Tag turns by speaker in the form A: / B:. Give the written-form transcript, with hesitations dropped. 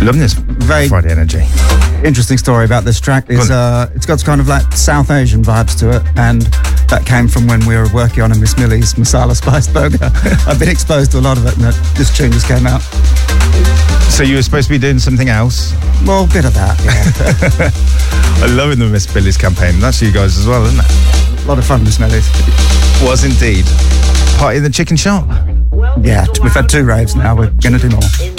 A: Loving this
B: Very
A: Friday energy.
B: interesting story about this track is it's got kind of like South Asian vibes to it, and that came from when we were working on a Miss Millie's masala spice burger. I've been exposed to a lot of it, and this tune just came out.
A: So you were supposed to be doing something else?
B: Well, a bit of that, yeah.
A: I'm loving the Miss Billy's campaign. That's you guys as well, isn't it?
B: A lot of fun, Miss Millie's.
A: Was indeed. Party in the chicken shop?
B: Yeah, we've had 2 raves now. We're going to do more.